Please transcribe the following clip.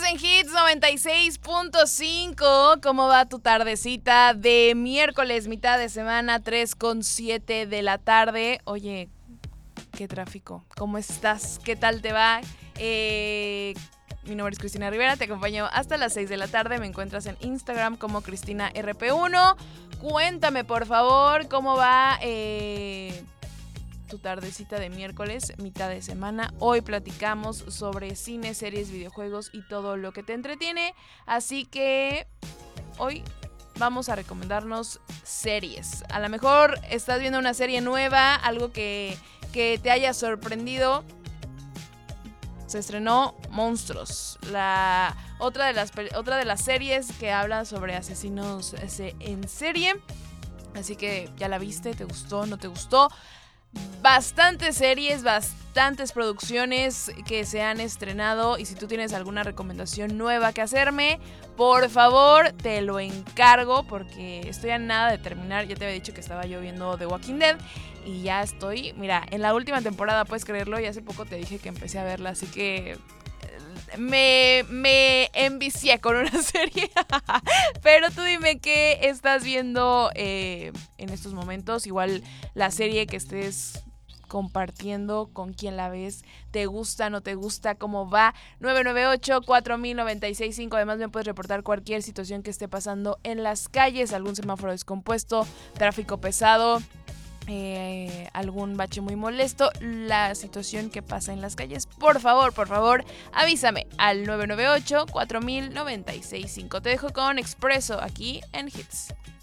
en Hits 96.5. ¿Cómo va tu tardecita de miércoles, mitad de semana, 3:07 de la tarde? Oye, qué tráfico. ¿Cómo estás? ¿Qué tal te va? Mi nombre es Cristina Rivera, te acompaño hasta las 6 de la tarde. Me encuentras en Instagram como CristinaRP1. Cuéntame, por favor, cómo va tu tardecita de miércoles, mitad de semana. Hoy platicamos sobre cine, series, videojuegos y todo lo que te entretiene. Así que hoy vamos a recomendarnos series. A lo mejor estás viendo una serie nueva, algo que te haya sorprendido. Se estrenó Monstruos, otra de las series que habla sobre asesinos en serie. Así que ya la viste, ¿te gustó? ¿No te gustó? Bastantes series, bastantes producciones que se han estrenado, y si tú tienes alguna recomendación nueva que hacerme, por favor, te lo encargo, porque estoy a nada de terminar. Ya te había dicho que estaba yo viendo The Walking Dead y ya estoy, mira, en la última temporada, puedes creerlo, y hace poco te dije que empecé a verla, así que me envicié con una serie. Pero tú dime qué estás viendo en estos momentos. Igual la serie que estés compartiendo, con quién la ves, te gusta, no te gusta, cómo va. 998-4000-965. Además me puedes reportar cualquier situación que esté pasando en las calles, algún semáforo descompuesto, tráfico pesado, algún bache muy molesto, la situación que pasa en las calles. Por favor, avísame al 998-4000-965. Te dejo con Expreso aquí en Hits.